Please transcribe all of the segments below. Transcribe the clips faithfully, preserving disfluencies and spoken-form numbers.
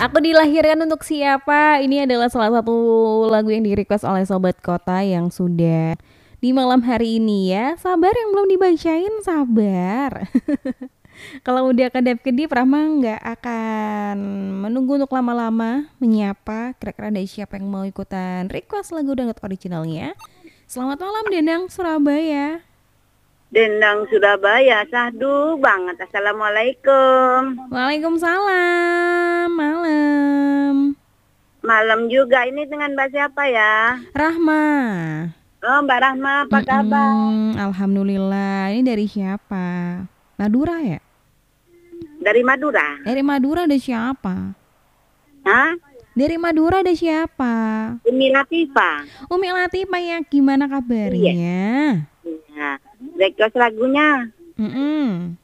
Aku dilahirkan untuk siapa? Ini adalah salah satu lagu yang di-request oleh Sobat Kota yang sudah di malam hari ini ya. Sabar yang belum dibacain, sabar. Kalau udah kedap-kedip, Rahma nggak akan menunggu untuk lama-lama menyapa. Kira-kira ada siapa yang mau ikutan request lagu dangdut originalnya? Selamat malam Denang Surabaya. Dendang Surabaya, sahdu banget. Assalamualaikum. Waalaikumsalam, malam. Malam juga, ini dengan Mbak siapa ya? Rahma. Oh, Mbak Rahma, apa Mm-mm, kabar? Alhamdulillah. Ini dari siapa? Madura ya? Dari Madura. Dari Madura ada siapa? Hah? Dari Madura ada siapa? Umi Latifah. Umi Latifah ya, gimana kabarnya? Iya. Request lagunya Mm-mm.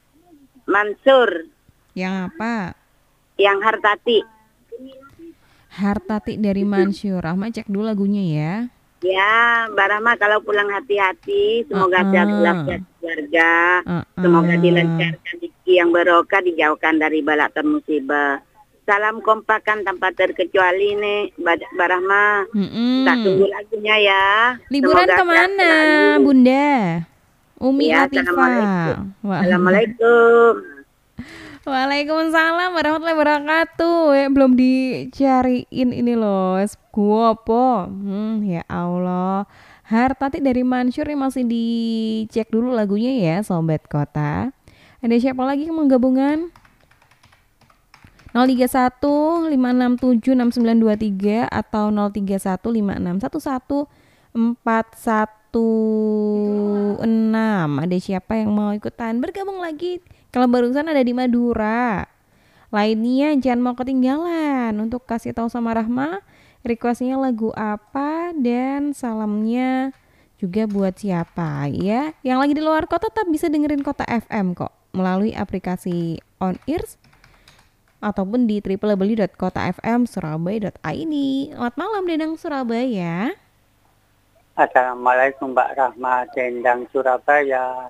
Mansur, Yang apa? yang Hartati. Hartati dari Mansur. Rahma cek dulu lagunya ya. Ya, Mbak Rahma kalau pulang hati-hati, semoga Uh-uh. sehat keluarga, Uh-uh. semoga dilancarkan rezeki yang barokah, dijauhkan dari balak dan musibah. Salam kompakan tanpa terkecuali nih, Mbak Mbak Rahma. Mm-mm. Tak tunggu lagunya ya. Liburan Semoga kemana, sehat selalu. Bunda? Umi Ya, Latifah. Assalamualaikum. Wah. Assalamualaikum. Waalaikumsalam warahmatullahi wabarakatuh. Ya, belum dicariin ini loh. Gua apa? Hmm, ya Allah. Hartati dari Mansur ini masih dicek dulu lagunya ya, Sobat Kota. Ada siapa lagi yang mau gabungan? nol tiga satu lima enam tujuh enam sembilan dua tiga atau nol tiga satu lima enam satu satu empat satu enam. Ada siapa yang mau ikutan bergabung lagi? Kalau barusan ada di Madura. Lainnya jangan mau ketinggalan untuk kasih tahu sama Rahma requestnya lagu apa dan salamnya juga buat siapa ya. Yang lagi di luar kota tetap bisa dengerin Kota F M kok melalui aplikasi On Ears ataupun di w w w dot kota f m surabaya dot i d. Selamat malam Denang Surabaya. Assalamualaikum Mbak Rahma, Dendang Surabaya.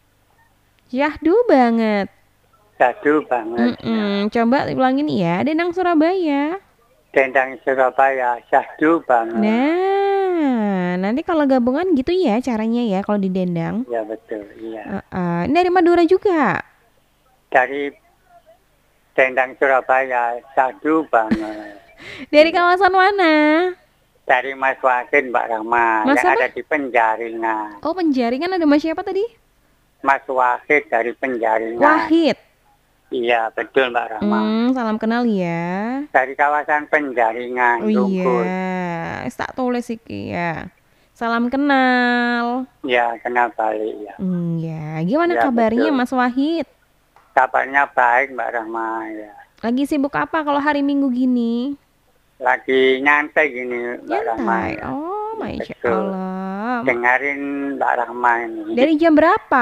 Syahdu banget. Syahdu banget. Mm-mm. Coba ulangin ya, Denang Surabaya. Dendang Surabaya, syahdu banget. Nah, nanti kalau gabungan gitu ya caranya ya kalau di Dendang. Ya betul, iya. Uh-uh. Ini dari Madura juga. Dari Dendang Surabaya, syahdu banget. Dari kawasan mana? Dari Mas Wahid Mbak Rahma, Mas yang apa? ada di Penjaringan. Oh, Penjaringan ada Mas siapa tadi? Mas Wahid dari Penjaringan. Wahid. Iya, betul Mbak Rahma. Hmm, salam kenal ya. Dari kawasan Penjaringan, Oh Dungkul. iya, wis tak tulis iki ya. Salam kenal. Ya, kenal balik ya. Hmm, ya. Gimana Ya, kabarnya betul. Mas Wahid? Kabarnya baik Mbak Rahma ya. Lagi sibuk apa kalau hari Minggu gini? Lagi nyantai gini Mbak Rahma. Nyantai. Ya. Oh, Masya Betul. Allah. Dengerin Mbak Rahma ini. Dari jam berapa?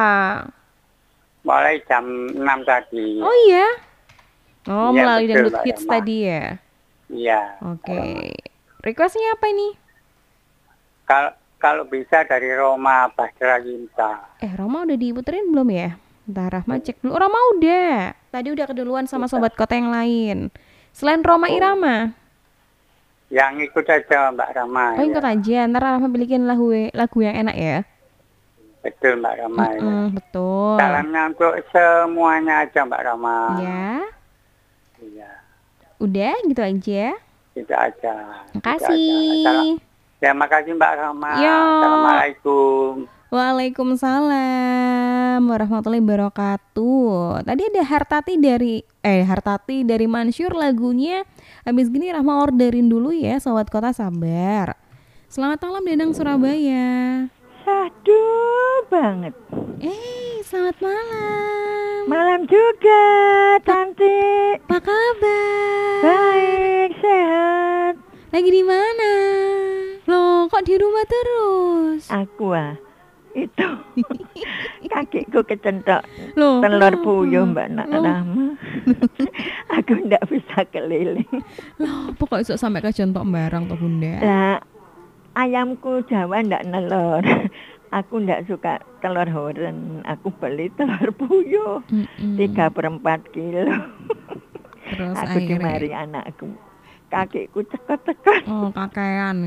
Mulai jam enam tadi. Oh iya. Oh, Iya, melalui betul, dangdut Mbak hits Rahma. tadi ya. Iya. Oke. Requestnya apa ini? Kalau kalau bisa dari Roma Basra Yinta. Eh, Roma udah diputerin belum ya? Bentar, Rahma cek dulu. Oh, Roma udah. Tadi udah keduluan sama Sobat Kota yang lain. Selain Roma Irama. Yang ikut aja Mbak Rahma. Oh, ikut ya. aja. Ntar Rahma belikin lagu lagu yang enak ya. Betul Mbak Rahma. Ya. Mm-mm, betul. Salamnya untuk semuanya aja Mbak Rahma. Ya. Iya. Udah gitu aja. Itu aja. Makasih. Ya, makasih Mbak Rahma. Yo. Assalamualaikum. Waalaikumsalam warahmatullahi wabarakatuh. Tadi ada Hartati dari eh Hartati dari Mansur lagunya. Habis gini Rahma orderin dulu ya, Sobat Kota sabar. Selamat malam Denang Surabaya. Syahdu banget. Eh, selamat malam. Malam juga, cantik. Apa kabar? Baik, sehat. Lagi di mana? Loh, kok di rumah terus? Aku ah, itu kakiku kecentok Loh, telur kenapa? puyuh Mbak Nak Loh. Rahma. Aku ndak bisa keliling. Loh, pokoknya iso sampai kecentok barang toh Bunda. Lah, ayamku Jawa ndak nelur. Aku ndak suka telur horen. Aku beli telur puyuh Mm-mm. tiga per empat kilo. Terus Aku akhirnya dimari anakku. Kakiku cekot-cekot. oh kakean